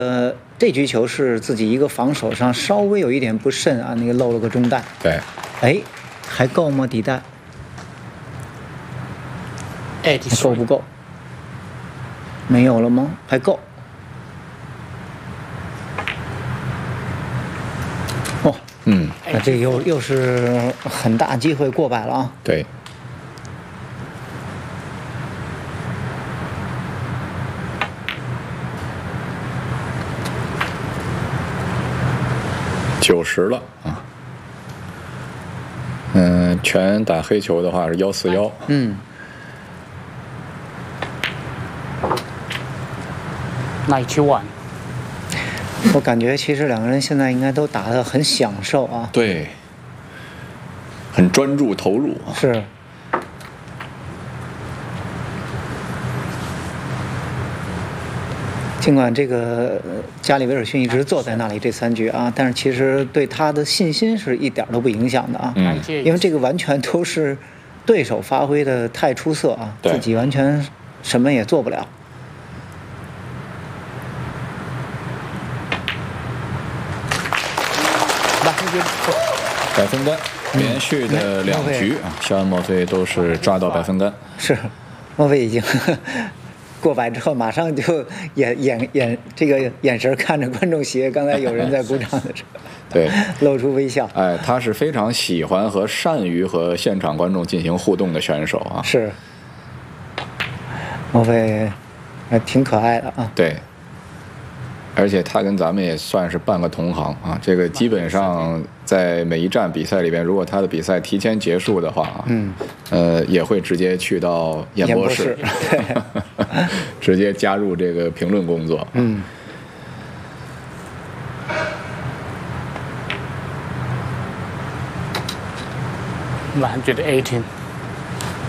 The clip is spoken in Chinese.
这局球是自己一个防守上稍微有一点不慎啊，那个漏了个中袋。 对， 哎，还够吗？底袋？ 还够不够？没有了吗？还够。哦，那这又是很大机会过百了啊。 对。90了啊，全打黑球的话是141。 91。 我感觉其实两个人现在应该都打得很享受啊。 对，很专注投入啊。 是。尽管这个加里维尔逊一直坐在那里这3局啊，但是其实对他的信心是一点都不影响的啊。因为这个完全都是对手发挥的太出色啊，自己完全什么也做不了。 百分杆，连续的2局啊，肖恩·莫菲都是抓到百分杆。 是，莫菲已经过百之后，马上就这个眼神看着观众席，刚才有人在鼓掌的时候， 对， 露出微笑。 哎，他是非常喜欢和善于和现场观众进行互动的选手啊。 是，莫菲挺可爱的啊。 对。而且他跟咱们也算是半个同行啊，这个基本上在每一站比赛里边，如果他的比赛提前结束的话，也会直接去到演播室，直接加入这个评论工作。 118